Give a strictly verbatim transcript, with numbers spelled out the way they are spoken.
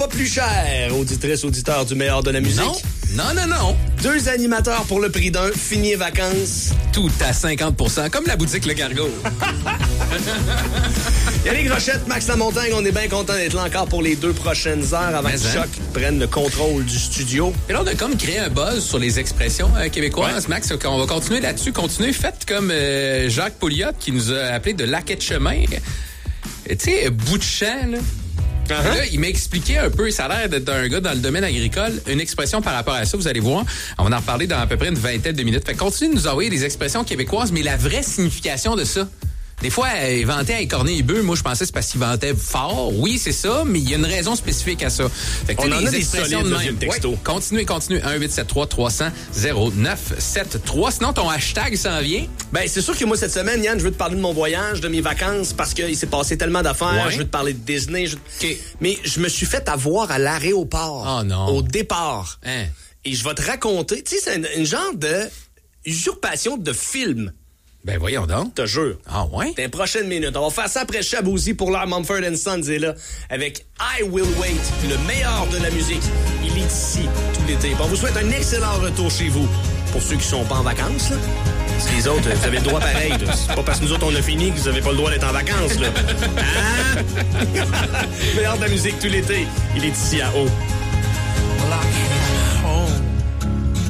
pas plus cher, auditrice, auditeur du meilleur de la musique. Non, non, non, non. Deux animateurs pour le prix d'un, fini les vacances. Tout à cinquante pour cent, comme la boutique Le Cargo. Yannick Rochette, Max Lamontagne, on est bien content d'être là encore pour les deux prochaines heures avant Mais que hein? Choc prenne le contrôle du studio. Et là, on a comme créé un buzz sur les expressions euh, québécoises, ouais. Max. On va continuer là-dessus. Continuez. Faites comme euh, Jacques Pouliot qui nous a appelé de laquais de chemin. Tu sais, bout de champ, là. Uh-huh. Là, il m'a expliqué un peu, ça a l'air d'être un gars dans le domaine agricole, une expression par rapport à ça, vous allez voir. On va en reparler dans à peu près une vingtaine de minutes. Fait que continuez de nous envoyer des expressions québécoises, mais la vraie signification de ça. Des fois, il vantait à écorner les bœufs. Moi, je pensais que c'est parce qu'il vantait fort. Oui, c'est ça, mais il y a une raison spécifique à ça. Fait que, on en a des expressions solides, de même. texto. Ouais, continuez, continuez. un huit sept trois trois zéro zéro zéro neuf sept trois. Sinon, ton hashtag s'en vient. Ben, c'est sûr que moi, cette semaine, Yann, je veux te parler de mon voyage, de mes vacances, parce qu'il s'est passé tellement d'affaires. Ouais. Je veux te parler de Disney. Je... Okay. Mais je me suis fait avoir à l'aéroport. Oh non. Au départ. Hein? Et je vais te raconter, tu sais, c'est une, une genre de usurpation de film. Ben voyons donc. Te jure. Ah ouais? Dans les prochaines minutes. On va faire ça après Shabozy pour l'heure Mumford and Sons est là avec I Will Wait, le meilleur de la musique. Il est ici tout l'été. On vous souhaite un excellent retour chez vous. Pour ceux qui sont pas en vacances, là. Parce que les autres, vous avez le droit pareil. Là. C'est pas parce que nous autres, on a fini que vous avez pas le droit d'être en vacances, là. Hein? Meilleur de la musique tout l'été. Il est ici à haut. Well,